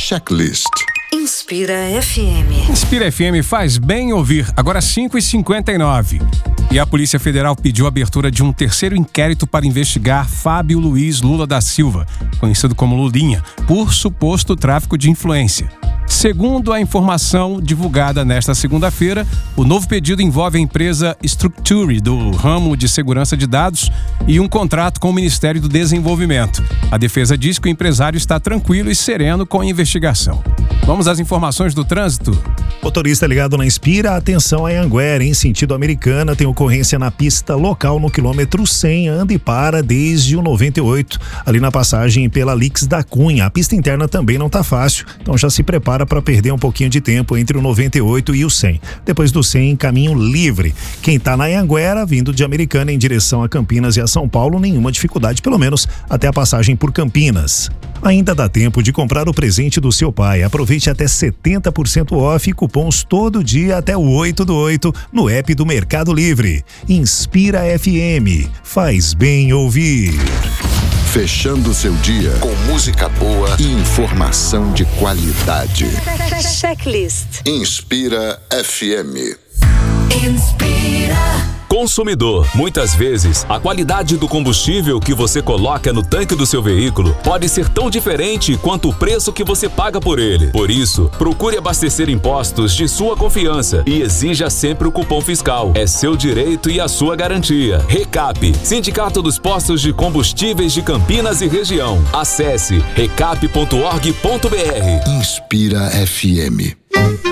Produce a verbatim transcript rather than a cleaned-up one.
Checklist. Inspira F M. Inspira F M faz bem ouvir. Agora cinco e cinquenta e nove. E a Polícia Federal pediu a abertura de um terceiro inquérito para investigar Fábio Luiz Lula da Silva, conhecido como Lulinha, por suposto tráfico de influência. Segundo a informação divulgada nesta segunda-feira, o novo pedido envolve a empresa Structure, do ramo de segurança de dados, e um contrato com o Ministério do Desenvolvimento. A defesa diz que o empresário está tranquilo e sereno com a investigação. Vamos às informações do trânsito. Motorista ligado na Inspira, atenção a Anhanguera, em sentido Americana, tem ocorrência na pista local no quilômetro cem, anda e para desde o noventa e oito, ali na passagem pela Lix da Cunha. A pista interna também não tá fácil, então já se prepara para perder um pouquinho de tempo entre o noventa e oito e o cem. Depois do cem, caminho livre. Quem tá na Anhanguera, vindo de Americana em direção a Campinas e a São Paulo, nenhuma dificuldade, pelo menos até a passagem por Campinas. Ainda dá tempo de comprar o presente do seu pai. Aproveite até setenta por cento off e cupons todo dia até o oito do oito no app do Mercado Livre. Inspira F M. Faz bem ouvir. Fechando seu dia com música boa e informação de qualidade. Checklist. Inspira F M. Inspira. Consumidor, muitas vezes, a qualidade do combustível que você coloca no tanque do seu veículo pode ser tão diferente quanto o preço que você paga por ele. Por isso, procure abastecer em postos de sua confiança e exija sempre o cupom fiscal. É seu direito e a sua garantia. Recap, Sindicato dos Postos de Combustíveis de Campinas e Região. Acesse recap ponto org ponto br. Inspira F M.